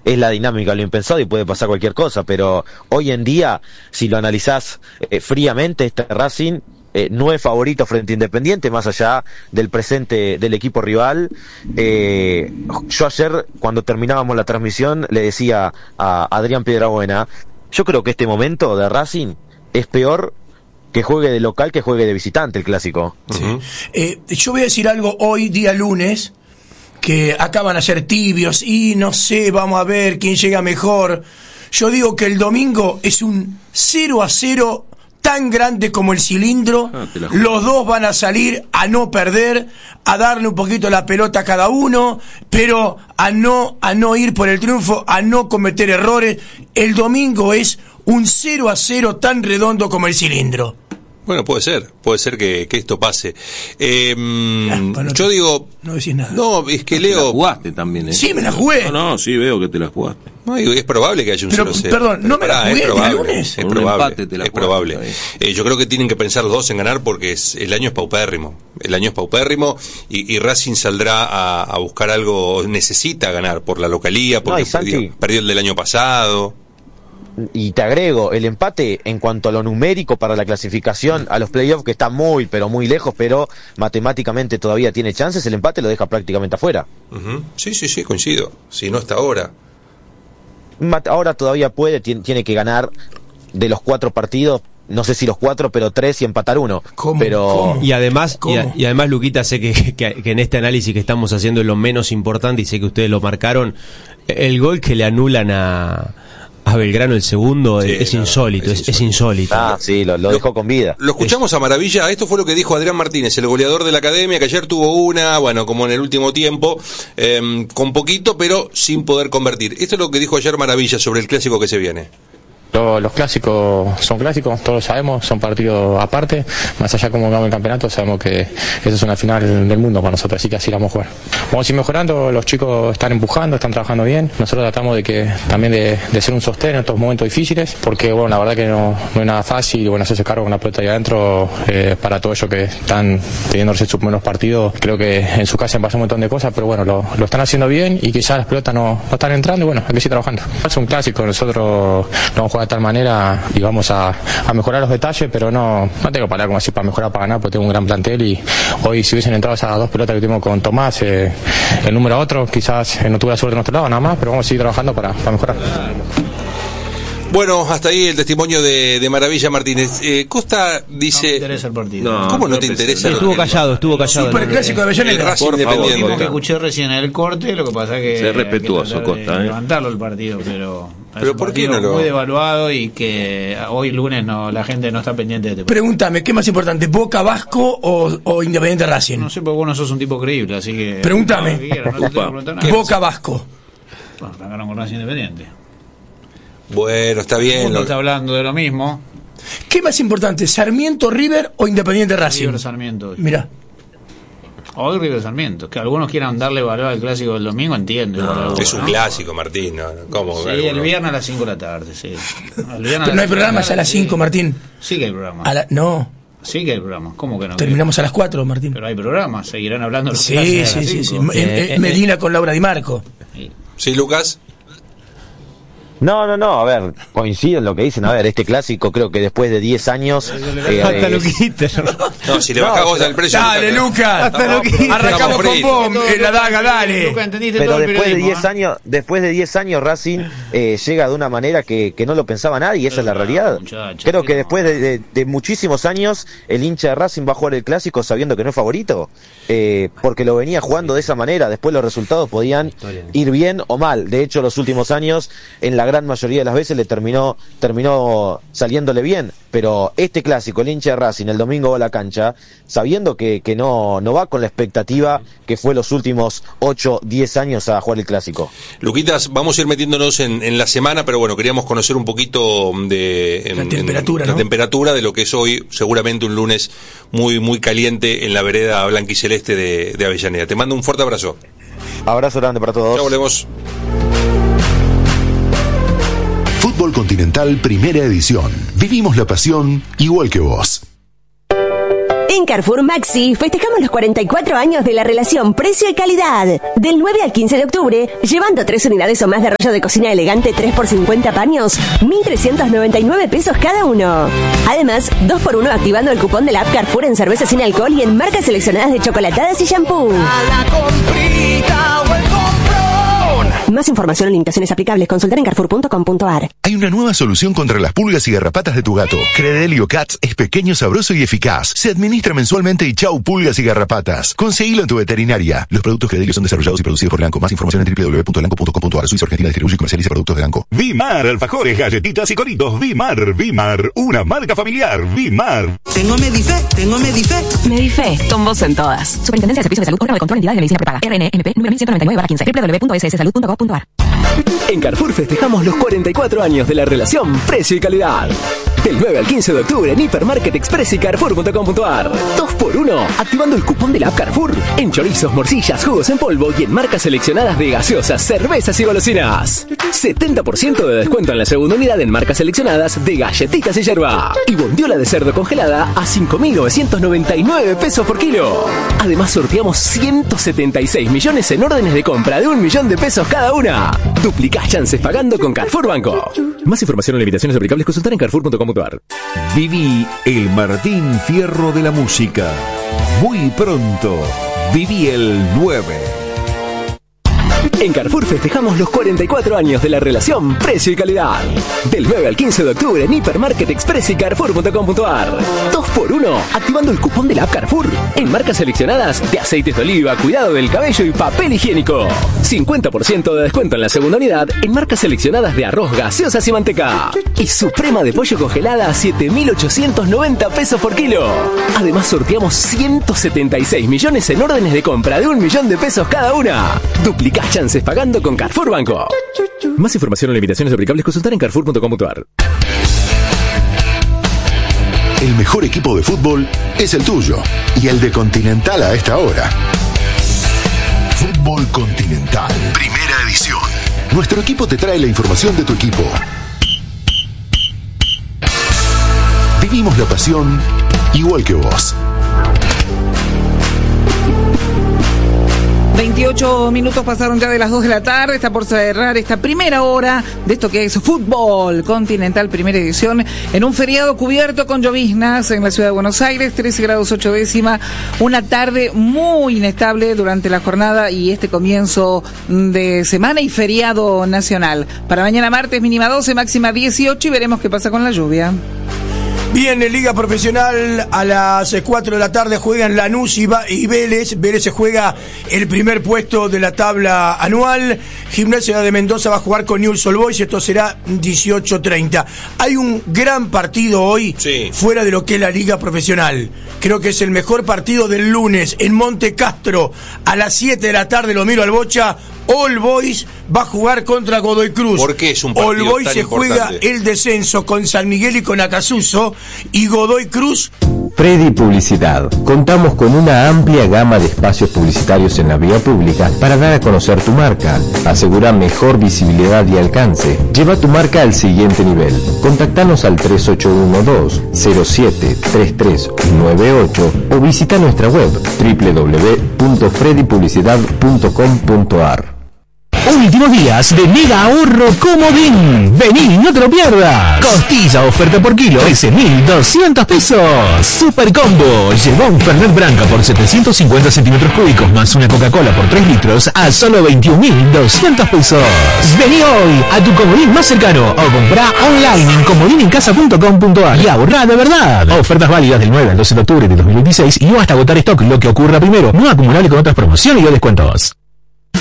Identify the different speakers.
Speaker 1: es la dinámica, lo impensado y puede pasar cualquier cosa, pero hoy en día, si lo analizás fríamente, este Racing no es favorito frente a Independiente, más allá del presente del equipo rival. Yo ayer, cuando terminábamos la transmisión, le decía a Adrián Piedrabuena, yo creo que este momento de Racing es peor que juegue de local que juegue de visitante el clásico.
Speaker 2: Sí. Yo voy a decir algo hoy, día lunes, que acá van a ser tibios y no sé, vamos a ver quién llega mejor. Yo digo que el domingo es un 0-0 tan grande como el cilindro. Los dos van a salir a no perder, a darle un poquito la pelota a cada uno, pero a no ir por el triunfo, a no cometer errores. El domingo es un 0-0 tan redondo como el cilindro.
Speaker 3: Bueno, puede ser que esto pase.
Speaker 2: Bueno,
Speaker 3: yo digo...
Speaker 2: No decís nada.
Speaker 3: No, es que Leo...
Speaker 4: Te la jugaste también, ¿eh?
Speaker 2: Sí, me la jugué.
Speaker 4: No, sí, veo que te la jugaste.
Speaker 3: No, es probable que haya un 0-0.
Speaker 2: Perdón, no me la jugué
Speaker 3: el
Speaker 2: lunes.
Speaker 3: Es
Speaker 4: Con un
Speaker 3: probable,
Speaker 4: empate te la
Speaker 3: es
Speaker 4: jugaste,
Speaker 3: probable. Yo creo que tienen que pensar los dos en ganar porque el año es paupérrimo. El año es paupérrimo y Racing saldrá a buscar algo, necesita ganar por la localía, porque perdió el del año pasado.
Speaker 1: Y te agrego, el empate en cuanto a lo numérico para la clasificación a los playoffs, que está muy, pero muy lejos, pero matemáticamente todavía tiene chances, el empate lo deja prácticamente afuera.
Speaker 3: Sí, coincido. Si no está ahora.
Speaker 1: Ahora todavía puede, tiene que ganar de los 4 partidos, no sé si los 4, pero 3 y empatar 1.
Speaker 2: ¿Cómo?
Speaker 5: Y además, Luquita, sé que en este análisis que estamos haciendo es lo menos importante y sé que ustedes lo marcaron, el gol que le anulan a Belgrano el segundo es insólito, es insólito.
Speaker 1: Sí, lo dejó con vida.
Speaker 3: Lo escuchamos a maravilla. Esto fue lo que dijo Adrián Martínez, el goleador de la academia, que ayer tuvo una, bueno, como en el último tiempo, con poquito, pero sin poder convertir. Esto es lo que dijo ayer Maravilla sobre el clásico que se viene.
Speaker 6: Los clásicos son clásicos, todos lo sabemos, son partidos aparte, más allá como gana el campeonato, sabemos que eso es una final del mundo para nosotros, así que así la vamos a jugar. Vamos a ir mejorando, los chicos están empujando, están trabajando bien, nosotros tratamos de ser un sostén en estos momentos difíciles, porque bueno, la verdad que no es nada fácil, y bueno, hacerse cargo con la pelota ahí adentro, para todos ellos que están teniendo sus primeros partidos, creo que en su casa han pasado un montón de cosas, pero bueno, lo están haciendo bien, y quizás las pelotas no están entrando, y bueno, hay que seguir trabajando. Es un clásico, nosotros lo vamos a jugar de tal manera y vamos a mejorar los detalles, pero no tengo palabras como así para mejorar, para ganar, porque tengo un gran plantel y hoy si hubiesen entrado esas 2 pelotas que tuvimos con Tomás, el número a otro, quizás no tuve la suerte de nuestro lado nada más, pero vamos a seguir trabajando para mejorar.
Speaker 3: Bueno, hasta ahí el testimonio de Maravilla Martínez. Costa dice... No me
Speaker 7: interesa el partido.
Speaker 3: ¿Cómo no te interesa?
Speaker 5: Estuvo callado.
Speaker 2: Super clásico de Avellaneda.
Speaker 3: Racing Independiente.
Speaker 7: Lo que escuché recién en el corte, lo que pasa es que...
Speaker 4: Sé respetuoso, Costa.
Speaker 7: Levantarlo el partido, pero
Speaker 3: ¿por qué no lo...?
Speaker 7: Muy devaluado y que hoy lunes la gente no está pendiente de este partido.
Speaker 2: Pregúntame, ¿qué más importante, Boca Vasco o Independiente Racing?
Speaker 7: No sé, porque vos no sos un tipo creíble, así que...
Speaker 2: Pregúntame. Boca Vasco.
Speaker 7: Bueno, ganaron con Racing Independiente.
Speaker 3: Bueno, está bien.
Speaker 7: Está hablando de lo mismo.
Speaker 2: ¿Qué más importante, Sarmiento River o Independiente Racing?
Speaker 7: River Sarmiento.
Speaker 2: Mirá.
Speaker 7: Hoy River Sarmiento. Que algunos quieran darle valor al clásico del domingo, entiendo.
Speaker 3: Es un clásico, Martín. ¿Cómo?
Speaker 7: Sí, el viernes a las 5 de la tarde, sí.
Speaker 2: Pero no hay programa ya a las 5, Martín.
Speaker 7: Sí que hay programa.
Speaker 2: No.
Speaker 7: Sí que hay programa. ¿Cómo que no?
Speaker 2: Terminamos a las 4, Martín.
Speaker 7: Pero hay programa, seguirán hablando los
Speaker 2: Sí. Medina con Laura Di Marco.
Speaker 3: Sí, Lucas.
Speaker 1: No, a ver, coincido en lo que dicen. A ver, este clásico creo que después de 10 años...
Speaker 5: Hasta Luquita.
Speaker 3: No, si le bajamos el precio...
Speaker 2: Dale, Lucas. Arrancamos con vos, la daga, dale.
Speaker 1: Pero después de 10 años Racing llega de una manera que no lo pensaba nadie, y esa es la realidad. Creo que después de muchísimos años el hincha de Racing va a jugar el clásico sabiendo que no es favorito, porque lo venía jugando de esa manera. Después los resultados podían ir bien o mal. De hecho, los últimos años, en la gran mayoría de las veces le terminó saliéndole bien, pero este clásico, el hincha de Racing el domingo va a la cancha sabiendo que no va con la expectativa que fue los últimos 8-10 años a jugar el clásico.
Speaker 3: Luquitas, vamos a ir metiéndonos en la semana, pero bueno, queríamos conocer un poquito de la temperatura de lo que es hoy, seguramente un lunes muy muy caliente en la vereda blanquiceleste de Avellaneda. Te mando un fuerte abrazo.
Speaker 1: Abrazo grande para todos.
Speaker 3: Ya volvemos.
Speaker 8: Fútbol Continental Primera Edición. Vivimos la pasión igual que vos. En Carrefour Maxi festejamos los 44 años de la relación precio y calidad. Del 9 al 15 de octubre, llevando 3 unidades o más de rollo de cocina elegante 3 por 50 paños, 1.399 pesos cada uno. Además, 2x1 activando el cupón de la app Carrefour en cerveza sin alcohol y en marcas seleccionadas de chocolatadas y shampoo. Más información o limitaciones aplicables, consultar en carrefour.com.ar.
Speaker 9: Hay una nueva solución contra las pulgas y garrapatas de tu gato. Credelio Cats es pequeño, sabroso y eficaz. Se administra mensualmente y chau pulgas y garrapatas. Conseguilo en tu veterinaria. Los productos Credelio son desarrollados y producidos por Lanco. Más información en www.lanco.com.ar. Suiza Argentina distribuye y comercializa productos de Lanco.
Speaker 10: Vimar, alfajores, galletitas y coritos. Vimar, una marca familiar. Vimar.
Speaker 11: Tengo Medife.
Speaker 12: Medife, con vos en todas. Superintendencia de Servicios de Salud, órgano de control de entidades de medicina prepaga. RNMP, número 1199/15. www.sssalud.gov.ar.
Speaker 13: En Carrefour festejamos los 44 años de la relación precio y calidad. Del 9 al 15 de octubre en Hipermarket Express y Carrefour.com.ar. 2x1, activando el cupón de la app Carrefour. En chorizos, morcillas, jugos en polvo y en marcas seleccionadas de gaseosas, cervezas y golosinas. 70% de descuento en la segunda unidad en marcas seleccionadas de galletitas y yerba. Y bondiola de cerdo congelada a 5.999 pesos por kilo. Además sorteamos 176 millones en órdenes de compra de 1 millón de pesos cada una. Duplicás chances pagando con Carrefour Banco. Más información o limitaciones aplicables, consultar en Carrefour.com.ar.
Speaker 10: Viví el Martín Fierro de la música. Muy pronto, viví el 9.
Speaker 13: En Carrefour festejamos los 44 años de la relación precio y calidad. Del 9 al 15 de octubre en Hipermarket Express y Carrefour.com.ar. 2x1, activando el cupón de la app Carrefour. En marcas seleccionadas de aceites de oliva, cuidado del cabello y papel higiénico. 50% de descuento en la segunda unidad en marcas seleccionadas de arroz, gaseosas y manteca. Y suprema de pollo congelada a 7.890 pesos por kilo. Además sorteamos 176 millones en órdenes de compra de 1 millón de pesos cada una. Duplicás chances pagando con Carrefour Banco. Más información o limitaciones aplicables, consultar en Carrefour.com.ar.
Speaker 9: El mejor equipo de fútbol es el tuyo y el de Continental a esta hora. Fútbol Continental, primera edición. Nuestro equipo te trae la información de tu equipo. Vivimos la pasión igual que vos.
Speaker 14: 28 minutos pasaron ya de las 2 de la tarde, está por cerrar esta primera hora de esto que es Fútbol Continental, primera edición, en un feriado cubierto con lloviznas en la ciudad de Buenos Aires, 13 grados 8 décimas, una tarde muy inestable durante la jornada y este comienzo de semana y feriado nacional. Para mañana martes mínima 12, máxima 18 y veremos qué pasa con la lluvia.
Speaker 2: Bien, en Liga Profesional a las 4 de la tarde juegan Lanús y Vélez. Vélez se juega el primer puesto de la tabla anual. Gimnasia de Mendoza va a jugar con Newell's Old Boys. Esto será 18:30. Hay un gran partido hoy fuera de lo que es la Liga Profesional. Creo que es el mejor partido del lunes en Monte Castro. A las 7 de la tarde, lo miro al Bocha. All Boys va a jugar contra Godoy Cruz.
Speaker 3: ¿Por qué es un partido
Speaker 2: All Boys
Speaker 3: tan
Speaker 2: se
Speaker 3: importante?
Speaker 2: juega el descenso con San Miguel y con Acasuso, y Godoy Cruz.
Speaker 15: Freddy Publicidad. Contamos con una amplia gama de espacios publicitarios en la vía pública para dar a conocer tu marca. Asegura mejor visibilidad y alcance. Lleva tu marca al siguiente nivel. Contactanos al 3812-073398 o visita nuestra web www.freddypublicidad.com.ar.
Speaker 16: Últimos días de mega ahorro Comodín. Vení, no te lo pierdas. Costilla oferta por kilo, 13.200 pesos. Super combo. Lleva un Fernet Branca por 750 centímetros cúbicos más una Coca-Cola por 3 litros a solo 21.200 pesos. Vení hoy a tu Comodín más cercano o comprá online en comodinincasa.com.ar y ahorrá de verdad. Ofertas válidas del 9 al 12 de octubre de 2026 y no hasta agotar stock, lo que ocurra primero. No acumulable con otras promociones y o descuentos.